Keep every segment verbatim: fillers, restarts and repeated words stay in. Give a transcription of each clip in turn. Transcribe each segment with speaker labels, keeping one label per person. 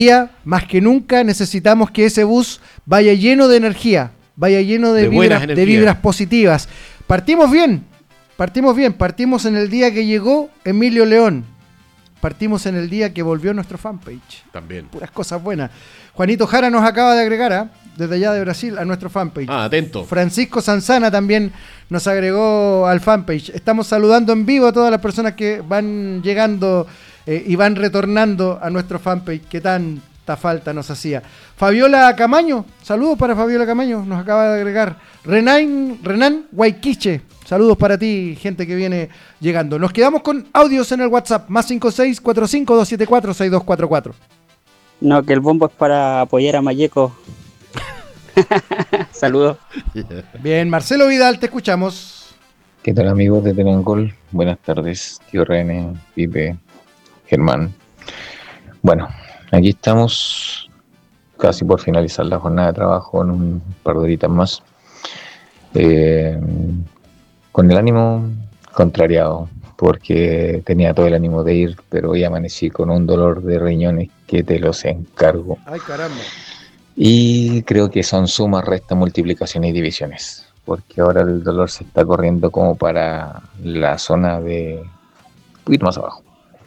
Speaker 1: Más que nunca necesitamos que ese bus vaya lleno de energía, vaya lleno de, de, vibras, de vibras positivas. Partimos bien, partimos bien, partimos en el día que llegó Emilio León, partimos en el día que volvió nuestro fanpage.
Speaker 2: También.
Speaker 1: Puras cosas buenas. Juanito Jara nos acaba de agregar, ¿eh? desde allá de Brasil, a nuestro fanpage.
Speaker 2: Ah, atento.
Speaker 1: Francisco Sanzana también nos agregó al fanpage. Estamos saludando en vivo a todas las personas que van llegando eh, y van retornando a nuestro fanpage que tanta falta nos hacía. Fabiola Camaño, saludos para Fabiola Camaño, nos acaba de agregar. Renan, Renan Guayquiche, saludos para ti, gente que viene llegando. Nos quedamos con audios en el WhatsApp, más cinco seis cuatro cinco dos siete cuatro seis dos cuatro cuatro.
Speaker 3: No, que el bombo es para apoyar a Malleco. Saludos.
Speaker 1: Bien, Marcelo Vidal, te escuchamos.
Speaker 4: ¿Qué tal, amigos de Telengol? Buenas tardes, tío René, Pipe, Germán. Bueno, aquí estamos casi por finalizar la jornada de trabajo en un par de horitas más. Eh, con el ánimo contrariado, porque tenía todo el ánimo de ir, pero hoy amanecí con un dolor de riñones que te los encargo.
Speaker 1: Ay, caramba.
Speaker 4: Y creo que son sumas, restas, multiplicaciones y divisiones, porque ahora el dolor se está corriendo como para la zona de un poquito más abajo.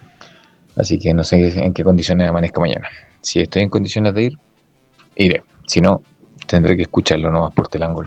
Speaker 4: Así que no sé en qué condiciones amanezca mañana. Si estoy en condiciones de ir, iré. Si no, tendré que escucharlo nomás por Telangol,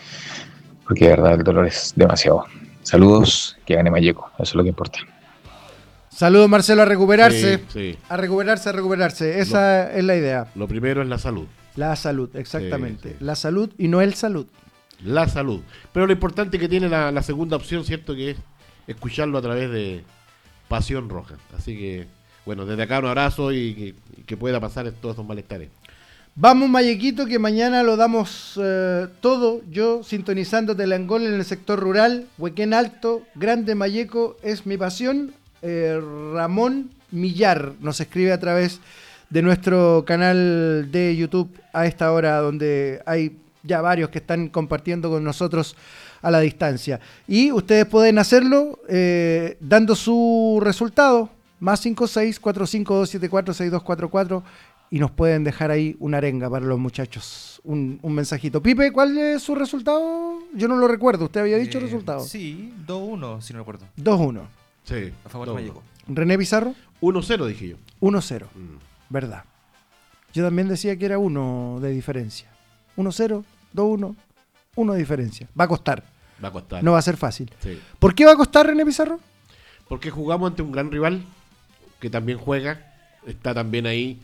Speaker 4: porque de verdad el dolor es demasiado. Saludos, que gane Malleco, eso es lo que importa.
Speaker 1: Saludos, Marcelo, a recuperarse.
Speaker 2: Sí, sí.
Speaker 1: A recuperarse, a recuperarse. Esa lo, es la idea.
Speaker 2: Lo primero es la salud.
Speaker 1: La salud, exactamente.
Speaker 2: Sí, sí.
Speaker 1: La salud y no el salud.
Speaker 2: La salud. Pero lo importante que tiene la, la segunda opción, ¿cierto? Que es escucharlo a través de Pasión Roja. Así que, bueno, desde acá un abrazo y que, y que pueda pasar todos estos malestares.
Speaker 1: Vamos, Mallequito, que mañana lo damos eh, todo. Yo sintonizando Telangol en el sector rural, Huequén Alto, Grande Malleco es mi pasión. Eh, Ramón Millar nos escribe a través de nuestro canal de YouTube a esta hora, donde hay ya varios que están compartiendo con nosotros a la distancia. Y ustedes pueden hacerlo eh, dando su resultado, más cinco seis cuatro cinco dos siete cuatro seis dos cuatro cuatro, y nos pueden dejar ahí una arenga para los muchachos, un, un mensajito. Pipe, ¿cuál es su resultado? Yo no lo recuerdo, usted había dicho
Speaker 5: eh,
Speaker 1: el resultado.
Speaker 5: Sí, dos uno, si no recuerdo.
Speaker 1: dos uno.
Speaker 2: Sí.
Speaker 5: A favor de Malleco.
Speaker 1: René Pizarro.
Speaker 2: uno cero dije yo.
Speaker 1: uno cero.
Speaker 2: Mm.
Speaker 1: Verdad. Yo también decía que era uno de diferencia. uno cero, dos uno, uno de diferencia. Va a costar.
Speaker 2: Va a costar.
Speaker 1: No va a ser fácil.
Speaker 2: Sí.
Speaker 1: ¿Por qué va a costar, René Pizarro?
Speaker 2: Porque jugamos ante un gran rival que también juega, está también ahí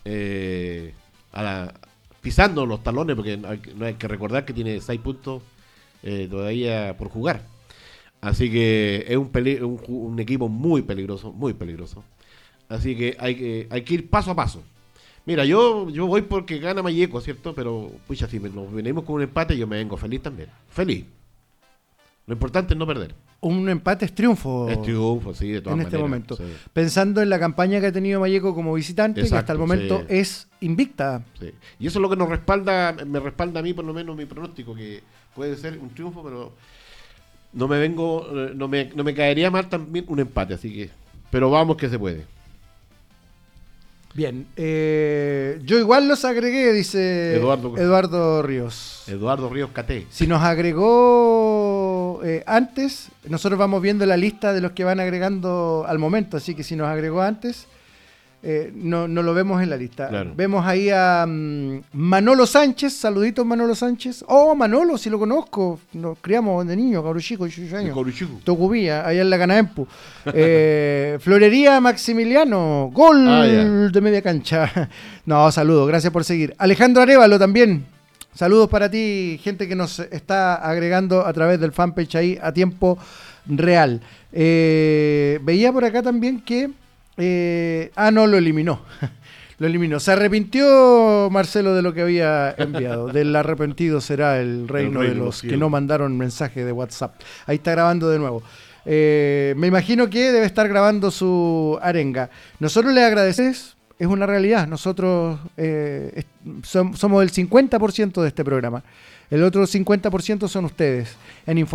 Speaker 2: eh, a la, pisando los talones, porque no hay, no hay que recordar que tiene seis puntos eh, todavía por jugar. Así que es un, peli- un, un equipo muy peligroso, muy peligroso. Así que hay que hay que ir paso a paso. Mira, yo yo voy porque gana Malleco, ¿cierto? Pero, pucha, si nos venimos con un empate, yo me vengo feliz también. Feliz. Lo importante es no perder.
Speaker 1: Un empate es triunfo.
Speaker 2: Es triunfo, sí, de todas
Speaker 1: en
Speaker 2: maneras.
Speaker 1: este momento.
Speaker 2: Sí.
Speaker 1: Pensando en la campaña que ha tenido Malleco como visitante,
Speaker 2: Exacto,
Speaker 1: que hasta el momento
Speaker 2: sí.
Speaker 1: es invicta.
Speaker 2: Sí. Y eso es lo que nos respalda, me respalda a mí por lo menos mi pronóstico, que puede ser un triunfo, pero no me vengo, no me, no me caería mal también un empate, así que, pero vamos que se puede.
Speaker 1: Bien, eh, yo igual los agregué, dice
Speaker 2: Eduardo,
Speaker 1: Eduardo Ríos.
Speaker 2: Eduardo Ríos Caté.
Speaker 1: Si nos agregó eh, antes, nosotros vamos viendo la lista de los que van agregando al momento, así que si nos agregó antes, eh, no, no lo vemos en la lista.
Speaker 2: Claro.
Speaker 1: Vemos ahí a um, Manolo Sánchez, saluditos Manolo Sánchez. Oh, Manolo, si lo conozco, nos criamos de niño, cabro chico, dieciocho años. Tocubilla, allá en la Canaempu. eh, Florería Maximiliano, gol
Speaker 2: ah, yeah.
Speaker 1: de media cancha. No, saludos, gracias por seguir. Alejandro Arévalo también. Saludos para ti, gente que nos está agregando a través del fanpage ahí a tiempo real. Eh, veía por acá también que... Eh, ah, no, lo eliminó. Lo eliminó. Se arrepintió Marcelo de lo que había enviado. Del arrepentido será el reino, el reino de los que no mandaron mensaje de WhatsApp. Ahí está grabando de nuevo. Eh, me imagino que debe estar grabando su arenga. Nosotros le agradecemos. Es una realidad. Nosotros eh, somos el cincuenta por ciento de este programa. El otro cincuenta por ciento son ustedes. En